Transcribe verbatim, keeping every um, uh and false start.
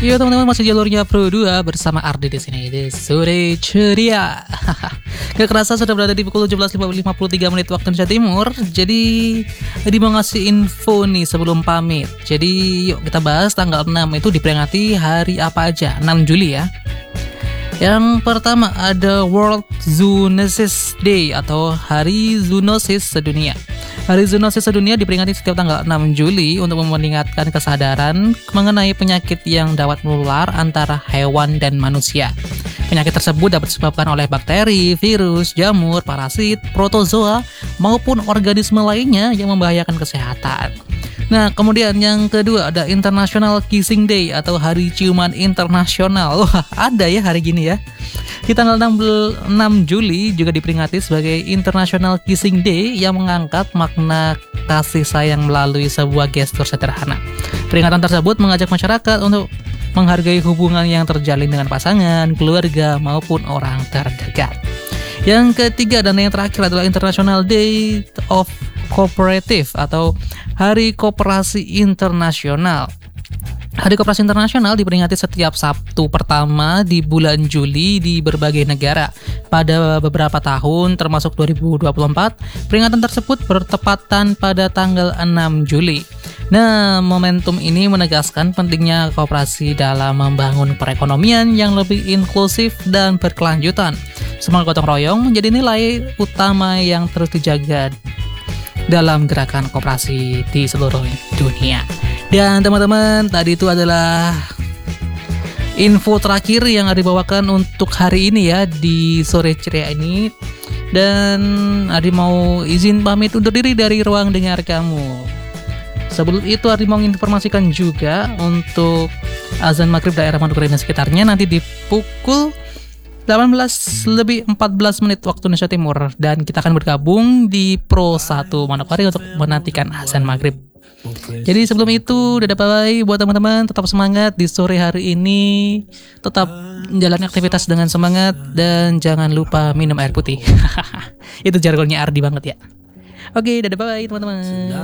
Iya teman-teman, masih jalurnya Pro dua bersama Ardi di sini di Sore Ceria. Gak kerasa sudah berada di pukul tujuh belas lima puluh tiga menit waktu Indonesia Timur. Jadi Adi mau ngasih info nih sebelum pamit. Jadi yuk kita bahas tanggal enam itu diperingati hari apa aja, enam Juli ya. Yang pertama ada World Zoonosis Day atau Hari Zoonosis Sedunia. Hari Zoonosis Sedunia diperingati setiap tanggal enam Juli untuk meningkatkan kesadaran mengenai penyakit yang dapat menular antara hewan dan manusia. Penyakit tersebut dapat disebabkan oleh bakteri, virus, jamur, parasit, protozoa, maupun organisme lainnya yang membahayakan kesehatan. Nah, kemudian yang kedua ada International Kissing Day atau Hari Ciuman Internasional. Wah, ada ya hari gini ya. Di tanggal enam Juli juga diperingati sebagai International Kissing Day yang mengangkat makna kasih sayang melalui sebuah gestur sederhana. Peringatan tersebut mengajak masyarakat untuk menghargai hubungan yang terjalin dengan pasangan, keluarga, maupun orang terdekat. Yang ketiga dan yang terakhir adalah International Day of Cooperative atau Hari Koperasi Internasional. Hari Koperasi Internasional diperingati setiap Sabtu pertama di bulan Juli di berbagai negara. Pada beberapa tahun termasuk dua ribu dua puluh empat, peringatan tersebut bertepatan pada tanggal enam Juli. Nah, momentum ini menegaskan pentingnya kooperasi dalam membangun perekonomian yang lebih inklusif dan berkelanjutan. Semangat gotong royong menjadi nilai utama yang terus dijaga dalam gerakan koperasi di seluruh dunia. Dan teman-teman, tadi itu adalah info terakhir yang Adi bawakan untuk hari ini ya di Sore Ceria ini. Dan Adi mau izin pamit undur diri dari ruang dengar kamu. Sebelum itu Adi mau informasikan juga untuk azan maghrib daerah Manokwari dan sekitarnya nanti di pukul delapan belas lebih empat belas menit waktu Indonesia Timur. Dan kita akan bergabung di Pro satu Manokwari untuk menantikan azan maghrib. Jadi sebelum itu, dadah bye buat teman-teman, tetap semangat di sore hari ini, tetap menjalani aktivitas dengan semangat dan jangan lupa minum air putih. Itu jargonnya Ardi banget ya. Oke, dadah bye teman-teman.